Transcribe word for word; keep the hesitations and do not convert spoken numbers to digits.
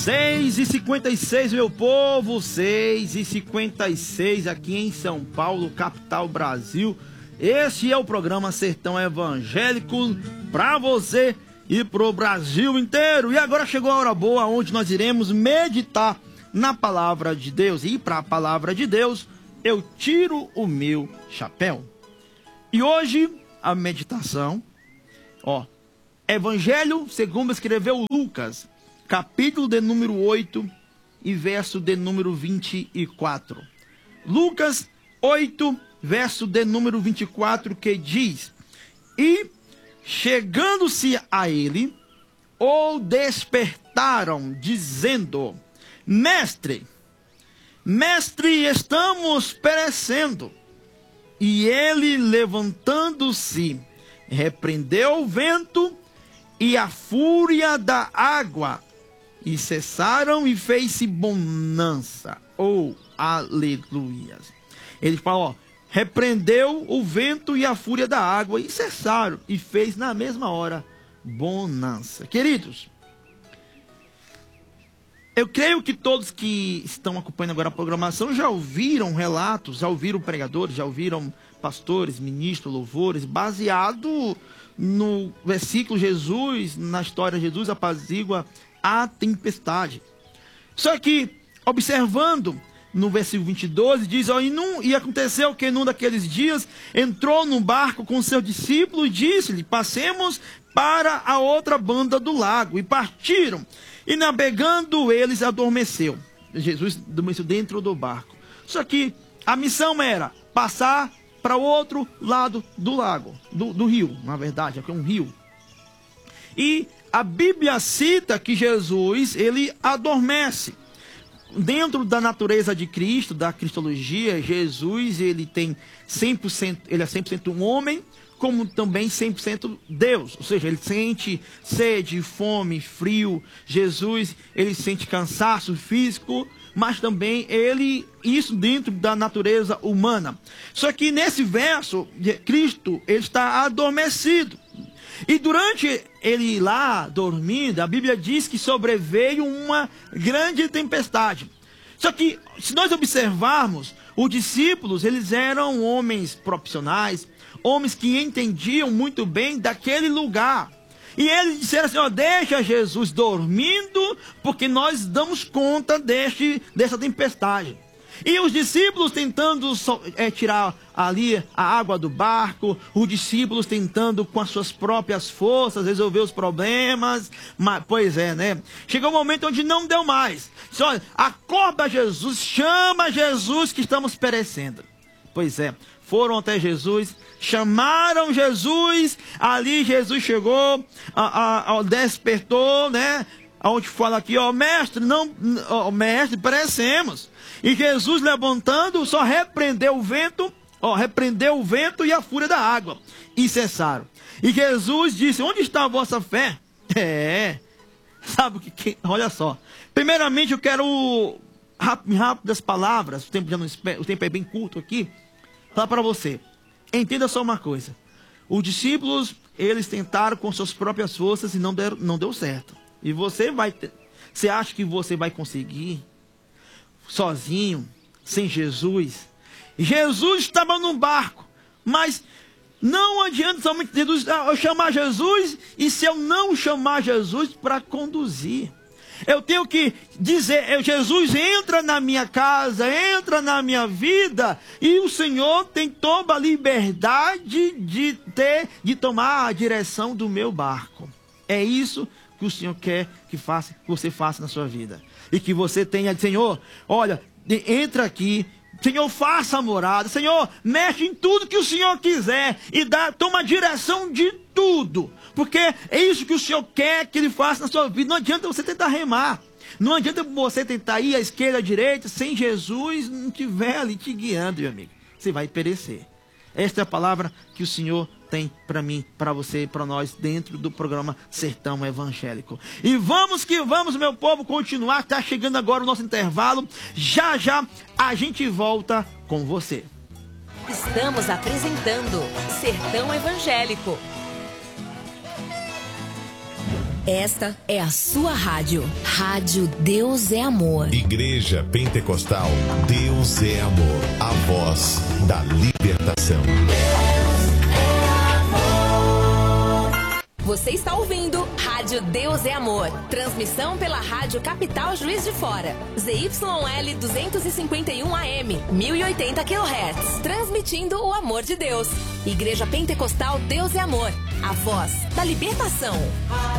seis e cinquenta e seis, meu povo, seis e cinquenta e seis aqui em São Paulo, capital Brasil. Este é o programa Sertão Evangélico para você e pro Brasil inteiro. E agora chegou a hora boa onde nós iremos meditar na palavra de Deus. E para a palavra de Deus, eu tiro o meu chapéu. E hoje a meditação, ó, Evangelho segundo escreveu Lucas, capítulo de número oito e verso de número vinte e quatro. Lucas oito, verso de número vinte e quatro, que diz: E chegando-se a ele, o despertaram, dizendo: Mestre, mestre, estamos perecendo. E ele, levantando-se, repreendeu o vento e a fúria da água, e cessaram, e fez-se bonança. Oh, aleluias. Ele fala, ó, repreendeu o vento e a fúria da água, e cessaram, e fez na mesma hora bonança. Queridos, eu creio que todos que estão acompanhando agora a programação já ouviram relatos, já ouviram pregadores, já ouviram pastores, ministros, louvores, baseado no versículo Jesus, na história de Jesus apazigua a tempestade. Só que, observando no versículo vinte e dois, diz, ó, e, num, e aconteceu que num daqueles dias entrou num barco com seu discípulo e disse-lhe, passemos para a outra banda do lago. E partiram, e navegando eles adormeceu. Jesus adormeceu dentro do barco. Só que a missão era passar para o outro lado do lago, do, do rio, na verdade, aqui é um rio. E a Bíblia cita que Jesus, ele adormece. Dentro da natureza de Cristo, da cristologia, Jesus, ele tem cem por cento, ele é cem por cento um homem, como também cem por cento Deus. Ou seja, ele sente sede, fome, frio. Jesus, ele sente cansaço físico, mas também ele, isso dentro da natureza humana. Só que nesse verso, Cristo, ele está adormecido. E durante ele lá dormindo, a Bíblia diz que sobreveio uma grande tempestade. Só que, se nós observarmos, os discípulos, eles eram homens profissionais, homens que entendiam muito bem daquele lugar. E eles disseram assim, ó, deixa Jesus dormindo, porque nós damos conta deste, dessa tempestade. E os discípulos tentando é, tirar ali a água do barco, os discípulos tentando com as suas próprias forças resolver os problemas, mas, pois é, né? Chegou um momento onde não deu mais. Só acorda Jesus, chama Jesus que estamos perecendo. Pois é, foram até Jesus, chamaram Jesus, ali Jesus chegou, a, a, a, despertou, né? Onde fala aqui, ó, mestre, não, ó, mestre, perecemos. E Jesus, levantando, só repreendeu o vento, ó, repreendeu o vento e a fúria da água, e cessaram. E Jesus disse, onde está a vossa fé? É, sabe o que, que olha só. Primeiramente eu quero, rápido, rápidas palavras, o tempo, já não, o tempo é bem curto aqui, falar para você. Entenda só uma coisa. Os discípulos, eles tentaram com suas próprias forças e não, deram, não deu certo. E você vai, ter, você acha que você vai conseguir sozinho, sem Jesus? Jesus estava no barco, mas não adianta somente Jesus, eu chamar Jesus, e se eu não chamar Jesus para conduzir, eu tenho que dizer, eu, Jesus entra na minha casa, entra na minha vida, e o Senhor tem toda a liberdade de ter, de tomar a direção do meu barco. É isso que o Senhor quer que, faça, que você faça na sua vida. E que você tenha, Senhor, olha, entra aqui, Senhor, faça a morada, Senhor, mexe em tudo que o Senhor quiser e dá, toma a direção de tudo. Porque é isso que o Senhor quer que Ele faça na sua vida. Não adianta você tentar remar. Não adianta você tentar ir à esquerda, à direita, sem Jesus não estiver ali te guiando, meu amigo. Você vai perecer. Esta é a palavra que o Senhor tem para mim, para você e para nós dentro do programa Sertão Evangélico. E vamos que vamos, meu povo, continuar. Está chegando agora o nosso intervalo. Já já a gente volta com você. Estamos apresentando Sertão Evangélico. Esta é a sua rádio. Rádio Deus é Amor. Igreja Pentecostal Deus é Amor. A voz da libertação. Você está ouvindo Rádio Deus é Amor. Transmissão pela Rádio Capital Juiz de Fora. Z Y L duzentos e cinquenta e um A M, mil e oitenta quilohertz. Transmitindo o amor de Deus. Igreja Pentecostal Deus é Amor. A voz da libertação.